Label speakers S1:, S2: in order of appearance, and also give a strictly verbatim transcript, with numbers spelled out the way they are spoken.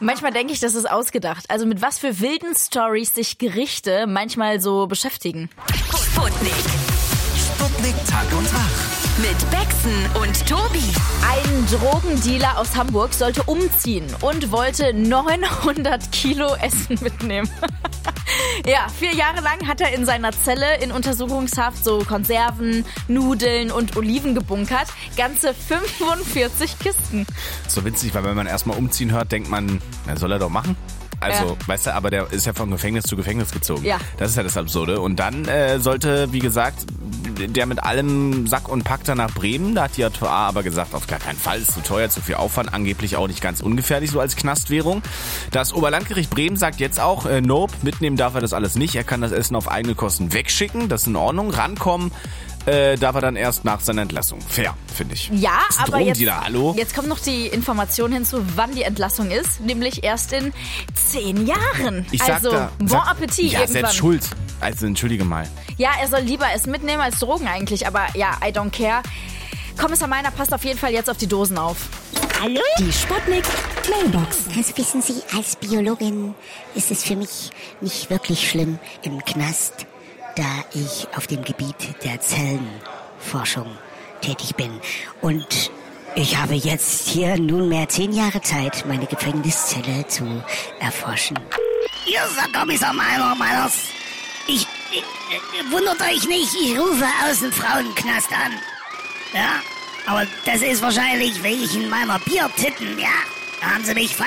S1: Manchmal denke ich, das ist ausgedacht. Also mit was für wilden Storys sich Gerichte manchmal so beschäftigen.
S2: Sputnik.
S3: Sputnik Tag und Wach.
S2: Mit Bexen und Tobi.
S1: Ein Drogendealer aus Hamburg sollte umziehen und wollte neunhundert Kilo Essen mitnehmen. Ja, vier Jahre lang hat er in seiner Zelle in Untersuchungshaft so Konserven, Nudeln und Oliven gebunkert. Ganze fünfundvierzig Kisten.
S4: So witzig, weil wenn man erstmal umziehen hört, denkt man, na, soll er doch machen. Also,
S1: Ja.
S4: weißt du, aber der ist ja von Gefängnis zu Gefängnis gezogen.
S1: Ja.
S4: Das ist ja das Absurde. Und dann äh, sollte, wie gesagt, der mit allem Sack und Pack da nach Bremen. Da hat die J V A aber gesagt, auf gar keinen Fall, ist zu teuer, zu viel Aufwand, angeblich auch nicht ganz ungefährlich, so als Knastwährung. Das Oberlandgericht Bremen sagt jetzt auch, äh, nope, mitnehmen darf er das alles nicht. Er kann das Essen auf eigene Kosten wegschicken, das ist in Ordnung. Rankommen äh, darf er dann erst nach seiner Entlassung. Fair, finde ich.
S1: Ja,
S4: Das ist ein
S1: aber jetzt,
S4: Drogendealer, hallo?
S1: jetzt kommt noch die Information hinzu, wann die Entlassung ist. Nämlich erst in zehn Jahren.
S4: Ich sag
S1: also,
S4: da,
S1: bon
S4: sag,
S1: Appetit
S4: ja,
S1: irgendwann.
S4: selbst schuld. Also, entschuldige mal.
S1: Ja, er soll lieber Essen mitnehmen als Drogen eigentlich. Aber ja, I don't care. Kommissar Meiner passt auf jeden Fall jetzt auf die Dosen auf.
S5: Hallo?
S2: Die Sputnik Mailbox.
S5: Also wissen Sie, als Biologin ist es für mich nicht wirklich schlimm im Knast, da ich auf dem Gebiet der Zellenforschung tätig bin. Und ich habe jetzt hier nunmehr zehn Jahre Zeit, meine Gefängniszelle zu erforschen. Hier ist der Kommissar Meiner, Meiners. Ich, ich, ich wundert euch nicht, ich rufe aus dem Frauenknast an. Ja, aber das ist wahrscheinlich wegen meiner Biertitten, ja. Da haben sie mich falsch